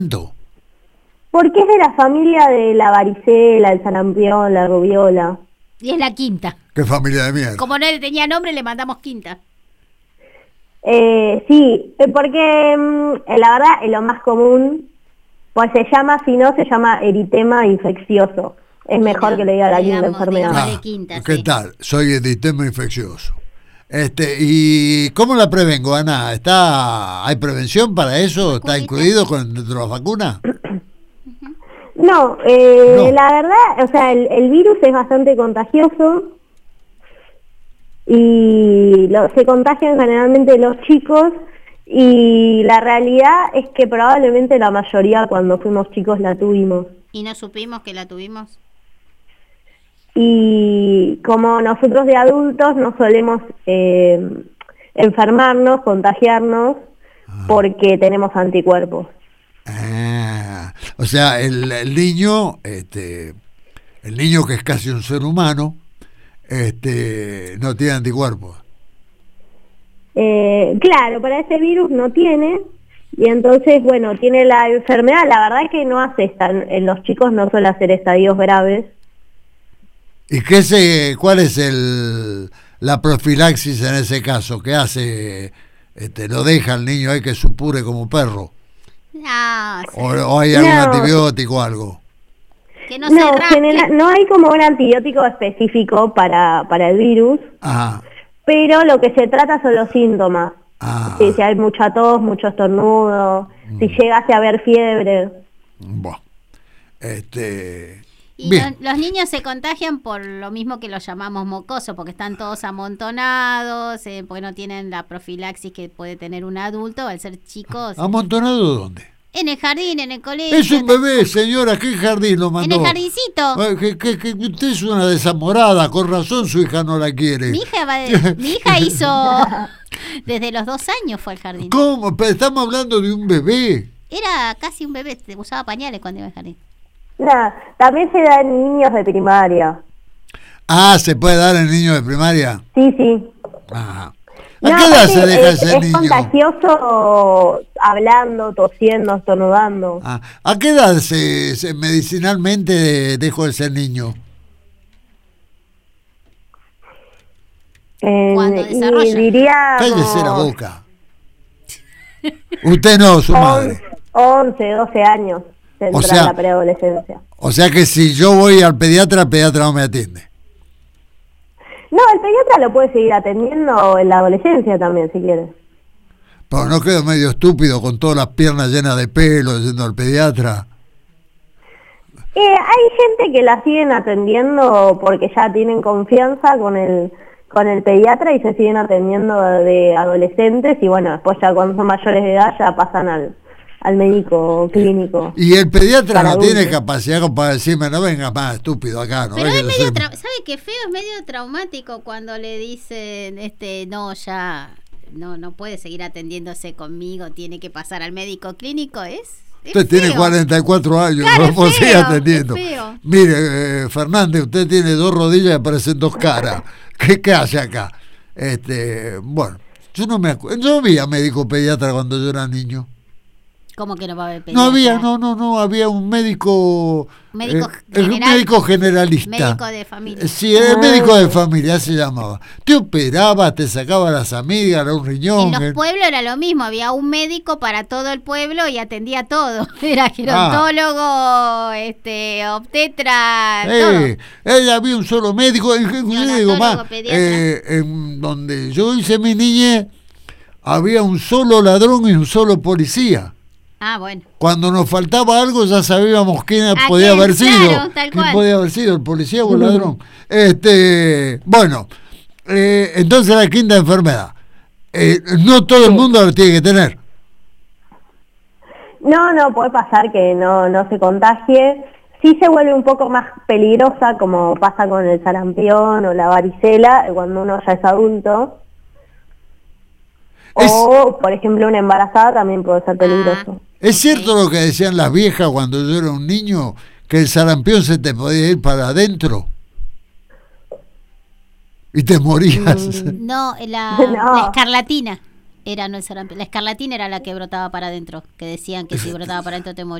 Porque es de la familia de la varicela, el sarampión, la rubiola. Y es la quinta. ¿Qué familia de mierda? Como no le tenía nombre, le mandamos quinta. Sí, porque la verdad es lo más común, pues se llama eritema infeccioso. Es mejor que le diga la quinta enfermedad. ¿Qué tal? Soy eritema infeccioso. ¿Y cómo la prevengo, Ana? ¿Hay prevención para eso? ¿Está incluido dentro de la vacuna? No, la verdad, o sea, el virus es bastante contagioso y se contagian generalmente los chicos, y la realidad es que probablemente la mayoría cuando fuimos chicos la tuvimos. ¿Y no supimos que la tuvimos? Y como nosotros de adultos no solemos enfermarnos, contagiarnos, porque tenemos anticuerpos. O sea, el niño, el niño que es casi un ser humano, no tiene anticuerpos. Claro, para ese virus no tiene, y entonces, bueno, tiene la enfermedad. La verdad es que no hace en los chicos no suele hacer estadios graves. ¿Y cuál es la profilaxis en ese caso? ¿Qué hace? ¿Lo deja el niño ahí que supure como perro? No, sí. ¿O hay algún antibiótico o algo? Que no no hay como un antibiótico específico para el virus. Ajá. Pero lo que se trata son los síntomas. Si hay mucha tos, mucho estornudo, si llegase a haber fiebre. Bueno, y los niños se contagian por lo mismo que los llamamos mocosos, porque están todos amontonados, porque no tienen la profilaxis que puede tener un adulto al ser chicos. ¿Amontonado dónde? En el jardín, en el colegio. Es un bebé, señora, ¿qué jardín lo mandó? En el jardincito. Que usted es una desamorada, con razón su hija no la quiere. Mi hija hizo, desde los 2 años fue al jardín. ¿Cómo? Pero estamos hablando de un bebé. Era casi un bebé, usaba pañales cuando iba al jardín. También se da en niños de primaria. ¿Se puede dar en niños de primaria? Sí. Ajá. ¿A qué edad se deja ese niño? Es contagioso hablando, tosiendo, estornudando. ¿A qué edad medicinalmente dejó de ser niño? Cuando desarrolla. Cállese la boca. Usted no, su madre. 11, 12 años tendrá la preadolescencia. O sea que si yo voy al pediatra, el pediatra no me atiende. No, el pediatra lo puede seguir atendiendo en la adolescencia también, si quiere. Pero no quedo medio estúpido con todas las piernas llenas de pelo yendo al pediatra. Hay gente que la siguen atendiendo porque ya tienen confianza con el pediatra y se siguen atendiendo de adolescentes, y bueno, después ya cuando son mayores de edad ya pasan al médico clínico. Y el pediatra no tiene capacidad como para decirme, no venga más estúpido acá, ¿no? Pero es medio ¿sabe qué feo? Es medio traumático cuando le dicen, no, ya no puede seguir atendiéndose conmigo, tiene que pasar al médico clínico, usted tiene 44 años, claro, no puede seguir atendiendo. Feo. Mire, Fernández, usted tiene 2 rodillas y parecen 2 caras. ¿Qué hace acá? Bueno, yo no me acuerdo. Yo vi a médico pediatra cuando yo era niño. ¿Cómo que no va a haber pediatra? No, había un médico... ¿Médico médico generalista. Médico de familia. Sí, el médico de familia se llamaba. Te operaba, te sacaba las amigas, un riñón. En los pueblos era lo mismo, había un médico para todo el pueblo y atendía todo. Era gerontólogo, obstetra, todo. Había un solo médico, digo más, en donde yo hice mi niñez, había un solo ladrón y un solo policía. Bueno. Cuando nos faltaba algo ya sabíamos quién podía haber sido. Claro, tal cual. ¿Quién podía haber sido, el policía o el ladrón? Bueno, entonces la quinta enfermedad. No todo el mundo lo tiene que tener. No, puede pasar que no se contagie. Sí se vuelve un poco más peligrosa, como pasa con el sarampión o la varicela, cuando uno ya es adulto. O, por ejemplo, una embarazada también puede ser peligroso. ¿Es cierto lo que decían las viejas cuando yo era un niño, que el sarampión se te podía ir para adentro? Y te morías. No, la escarlatina. No el sarampión. La escarlatina era la que brotaba para adentro, que decían que si brotaba para adentro te morías.